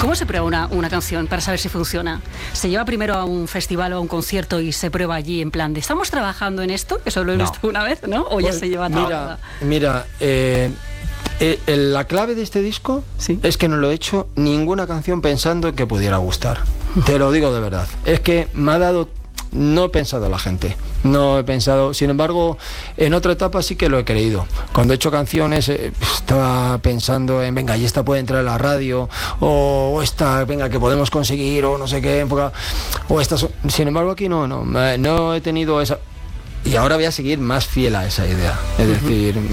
¿Cómo se prueba una canción para saber si funciona? ¿Se lleva primero a un festival o a un concierto y se prueba allí en plan de estamos trabajando en esto? Que solo lo he visto una vez, ¿no? ¿O ya se lleva todo? Mira, la clave de este disco es que no lo he hecho ninguna canción pensando en que pudiera gustar. Te lo digo de verdad. Es que me ha dado... No he pensado en la gente, no he pensado. Sin embargo, en otra etapa sí que lo he creído. Cuando he hecho canciones estaba pensando en, venga, y esta puede entrar en la radio, o esta, venga, que podemos conseguir, o no sé qué, o estas. Sin embargo, aquí no he tenido esa... Y ahora voy a seguir más fiel a esa idea. Es decir,